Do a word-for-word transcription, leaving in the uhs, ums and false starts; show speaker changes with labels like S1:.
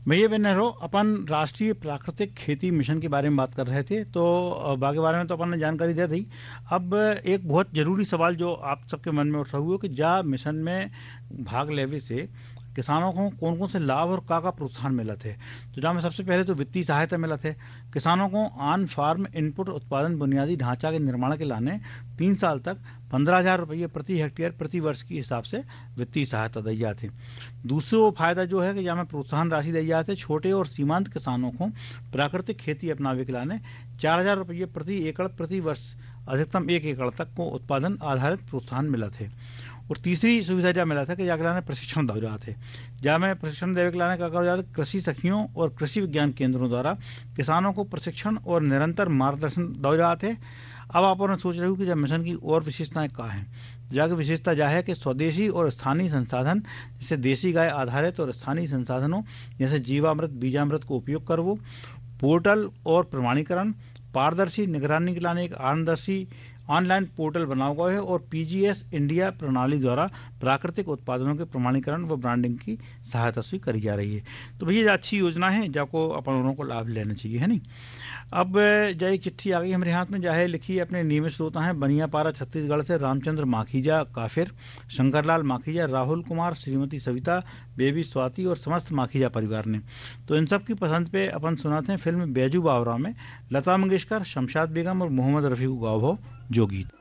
S1: भैया बेनरो, अपन राष्ट्रीय प्राकृतिक खेती मिशन के बारे में बात कर रहे थे, तो बाकी बारे में तो अपन ने जानकारी दे दी। अब एक बहुत जरूरी सवाल जो आप सबके मन में उठ रहा हुआ कि जा मिशन में भाग लेवे से किसानों को कौन कौन से लाभ और का का प्रोत्साहन मिला थे। तो जहाँ में सबसे पहले तो वित्तीय सहायता मिला थे किसानों को। ऑन फार्म इनपुट उत्पादन बुनियादी ढांचा के निर्माण के लाने तीन साल तक पंद्रह हजार रुपये प्रति हेक्टेयर प्रति वर्ष के हिसाब से वित्तीय सहायता दी जाती। दूसरा फायदा जो है कि जहाँ में प्रोत्साहन राशि दी जाती है छोटे और सीमांत किसानों को प्राकृतिक खेती अपनावे के लाने चार हजार रुपये प्रति एकड़ प्रति वर्ष अधिकतम एक एकड़ तक को उत्पादन आधारित प्रोत्साहन मिला थे। और तीसरी सुविधा जहाँ मिला था कि जाके लाने प्रशिक्षण दो जाते, जहाँ में प्रशिक्षण देवे के लाने का कहा जाता कृषि सखियों और कृषि विज्ञान केंद्रों द्वारा किसानों को प्रशिक्षण और निरंतर मार्गदर्शन दो जाते। अब आप सोच रहे हो कि जब मिशन की और विशेषताएं क्या हैं, जाके विशेषता यह है कि स्वदेशी और स्थानीय संसाधन जैसे देसी गाय आधारित और स्थानीय संसाधनों जैसे जीवामृत बीजामृत को उपयोग करवो, पोर्टल और प्रमाणीकरण, पारदर्शी निगरानी के लाने एक आनंदर्शी ऑनलाइन पोर्टल बनाया गया है और पीजीएस इंडिया प्रणाली द्वारा प्राकृतिक उत्पादनों के प्रमाणीकरण व ब्रांडिंग की सहायता से करी जा रही है। तो भैया अच्छी योजना है जाको अपन को लाभ लेना चाहिए, है नहीं। अब जय एक चिट्ठी आ गई हमारे हाथ में, जाहे लिखी अपने नियमित श्रोता हैं बनियापारा छत्तीसगढ़ से रामचंद्र माखीजा काफिर, शंकरलाल माखीजा, राहुल कुमार, श्रीमती सविता, बेबी स्वाति और समस्त माखीजा परिवार ने। तो इन सब की पसंद पे अपन सुनाते हैं फिल्म बैजू बावरा में लता मंगेशकर, शमशाद बेगम और मोहम्मद रफी को गाओ भाव जो गीत।